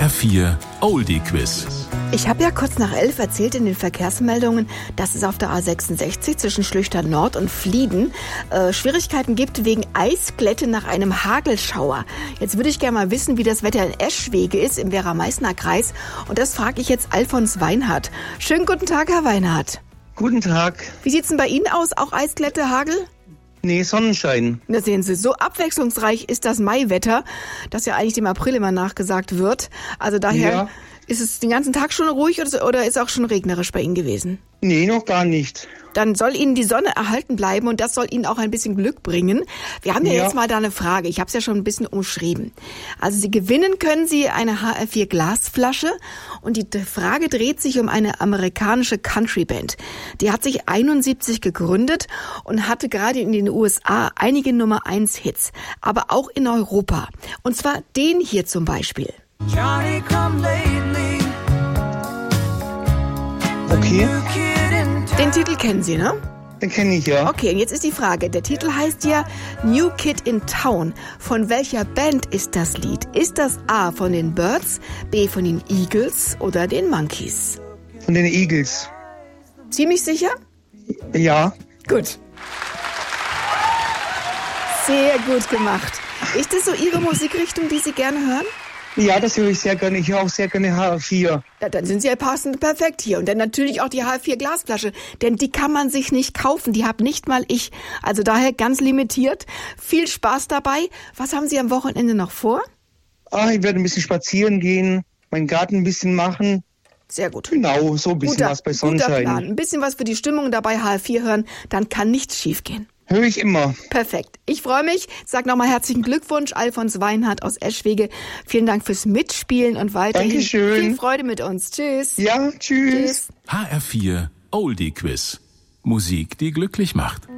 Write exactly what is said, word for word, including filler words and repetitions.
R vier Oldie Quiz. Ich habe ja kurz nach elf erzählt in den Verkehrsmeldungen, dass es auf der A sechsundsechzig zwischen Schlüchtern Nord und Flieden äh, Schwierigkeiten gibt wegen Eisglätte nach einem Hagelschauer. Jetzt würde ich gerne mal wissen, wie das Wetter in Eschwege ist im Werra-Meißner-Kreis. Und das frage ich jetzt Alfons Weinhardt. Schönen guten Tag, Herr Weinhardt. Guten Tag. Wie sieht's denn bei Ihnen aus? Auch Eisglätte, Hagel? Nee, Sonnenschein. Da sehen Sie, so abwechslungsreich ist das Maiwetter, das ja eigentlich dem April immer nachgesagt wird. Also daher Ja. Ist es den ganzen Tag schon ruhig oder, oder ist es auch schon regnerisch bei Ihnen gewesen? Nee, noch gar nicht. Dann soll Ihnen die Sonne erhalten bleiben und das soll Ihnen auch ein bisschen Glück bringen. Wir haben ja, Ja. jetzt mal da eine Frage. Ich habe es ja schon ein bisschen umschrieben. Also Sie gewinnen können Sie eine H R vier Glasflasche und die Frage dreht sich um eine amerikanische Countryband. Die hat sich einundsiebzig gegründet und hatte gerade in den U S A einige Nummer eins Hits, aber auch in Europa. Und zwar den hier zum Beispiel. Johnny come lately. Okay, Den Titel kennen Sie, ne? den kenne ich ja. Okay, und jetzt ist die Frage. Der Titel heißt ja New Kid in Town. Von welcher Band ist das Lied? Ist das A von den Birds, B von den Eagles oder den Monkees? Von den Eagles. Ziemlich sicher? Ja. Gut. Sehr gut gemacht. Ist das so Ihre Musikrichtung, die Sie gerne hören? Ja, das höre ich sehr gerne. Ich höre auch sehr gerne H R vier. Ja, dann sind Sie ja passend perfekt hier. Und dann natürlich auch die H R vier Glasflasche. Denn die kann man sich nicht kaufen. Die habe nicht mal ich. Also daher ganz limitiert. Viel Spaß dabei. Was haben Sie am Wochenende noch vor? Ah, ich werde ein bisschen spazieren gehen, meinen Garten ein bisschen machen. Sehr gut. Genau, so ein bisschen Guter, was bei guter Plan. Sonnenschein. Ein bisschen was für die Stimmung dabei H R vier hören. Dann kann nichts schiefgehen. Höre ich immer. Perfekt. Ich freue mich. Sag nochmal herzlichen Glückwunsch, Alfons Weinhardt aus Eschwege. Vielen Dank fürs Mitspielen und weiterhin Dankeschön. viel Freude mit uns. Tschüss. Ja, tschüss. Tschüss. H R vier Oldie Quiz. Musik, die glücklich macht.